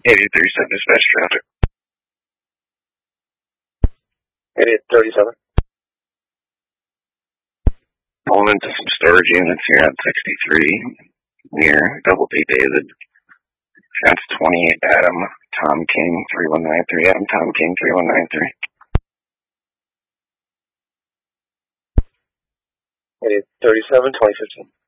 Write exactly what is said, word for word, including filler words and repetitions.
eighty thirty-seven dispatch traffic. eighty thirty-seven. Pulling into some storage units here at sixty-three near Double D David. That's twenty-eight Adam Tom King three one nine three. Adam Tom King three one nine three. eighty thirty-seven, twenty fifteen.